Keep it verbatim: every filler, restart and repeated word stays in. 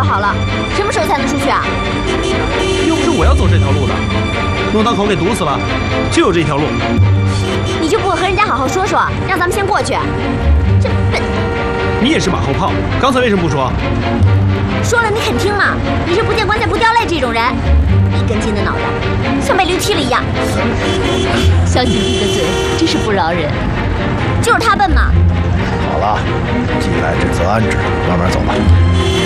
好了。什么时候才能出去啊？ 又不是我要走这条路的，弄堂口给堵死了，就有这条路。 你就不和人家好好说说，让咱们先过去？真笨！ 你也是马后炮，刚才为什么不说？ 说了你肯听吗？你是不见棺材不掉泪这种人，一根筋的脑袋像被驴踢了一样。 小姐弟的嘴真是不饶人。 就是他笨嘛。 好了，既来之则安之，慢慢走吧。